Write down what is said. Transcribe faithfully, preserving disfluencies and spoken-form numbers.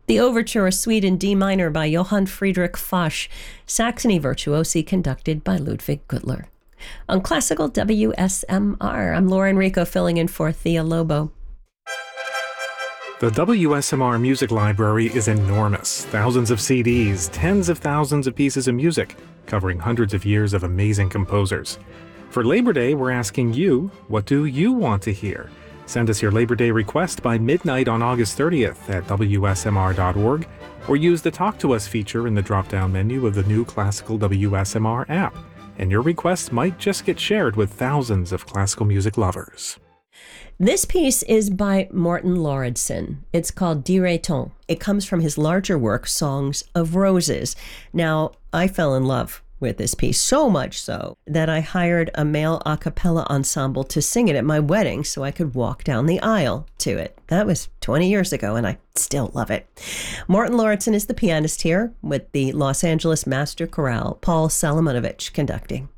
The Overture, a Suite in D minor by Johann Friedrich Foch, Saxony Virtuosi conducted by Ludwig Gutler. On Classical W S M R, I'm Laura Enrico filling in for Thea Lobo. The W S M R Music Library is enormous. Thousands of C Ds, tens of thousands of pieces of music, covering hundreds of years of amazing composers. For Labor Day, we're asking you, what do you want to hear? Send us your Labor Day request by midnight on August thirtieth at W S M R dot org, or use the Talk to Us feature in the drop-down menu of the new Classical W S M R app, and your request might just get shared with thousands of classical music lovers. This piece is by Morten Lauridsen. It's called Direton. It comes from his larger work, Songs of Roses. Now, I fell in love with this piece, so much so that I hired a male a cappella ensemble to sing it at my wedding so I could walk down the aisle to it. That was twenty years ago, and I still love it. Morten Lauridsen is the pianist here with the Los Angeles Master Chorale, Paul Solomonovich conducting.